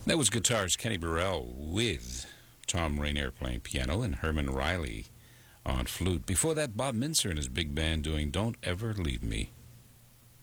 That was guitarist Kenny Burrell with Tom Rainier playing piano and Herman Riley on flute. Before that, Bob Mincer and his big band doing Don't Ever Leave Me.